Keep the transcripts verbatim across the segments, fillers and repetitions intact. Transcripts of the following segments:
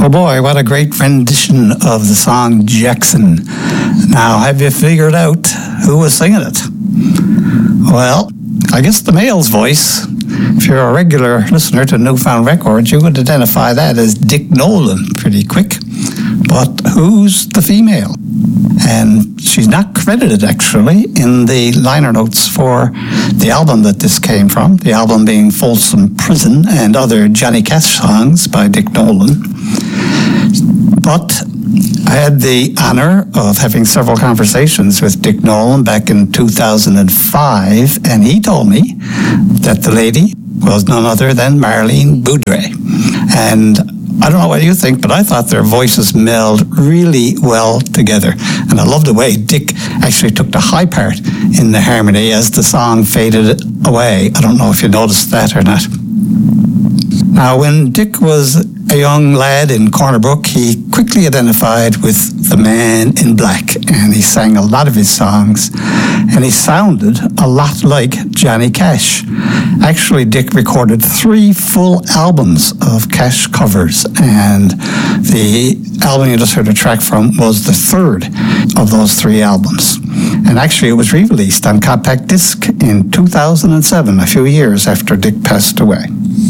Oh boy, what a great rendition of the song Jackson. Now, have you figured out who was singing it? Well, I guess the male's voice. If you're a regular listener to Newfound Records, you would identify that as Dick Nolan pretty quick. But who's the female? And she's not credited, actually, in the liner notes for the album that this came from, the album being Folsom Prison and other Johnny Cash songs by Dick Nolan. But I had the honor of having several conversations with Dick Nolan back in two thousand five, and he told me that the lady was none other than Marlene Boudre. And I don't know what you think, but I thought their voices meld really well together. And I love the way Dick actually took the high part in the harmony as the song faded away. I don't know if you noticed that or not. Now, when Dick was a young lad in Corner Brook, he quickly identified with the Man in Black, and he sang a lot of his songs, and he sounded a lot like Johnny Cash. Actually, Dick recorded three full albums of Cash covers, and the album you just heard a track from was the third of those three albums. And actually, it was re-released on compact disc in two thousand seven, a few years after Dick passed away.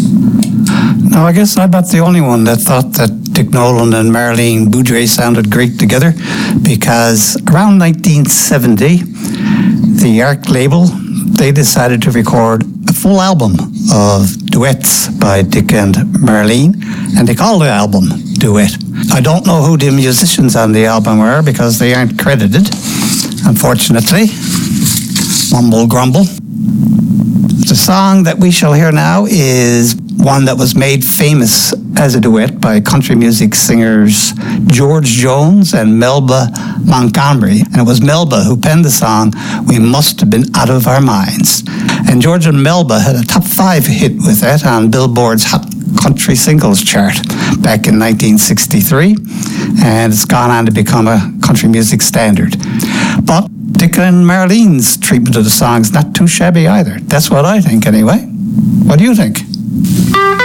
Now, I guess I'm not the only one that thought that Dick Nolan and Marlene Boudre sounded great together, because around nineteen seventy, the Arc label, they decided to record a full album of duets by Dick and Marlene, and they called the album Duet. I don't know who the musicians on the album were because they aren't credited, unfortunately. Mumble grumble. The song that we shall hear now is one that was made famous as a duet by country music singers George Jones and Melba Montgomery. And it was Melba who penned the song, We Must Have Been Out of Our Minds. And George and Melba had a top five hit with that on Billboard's Hot Country Singles chart back in nineteen sixty-three. And it's gone on to become a country music standard. But Dick and Marlene's treatment of the song is not too shabby either. That's what I think anyway. What do you think?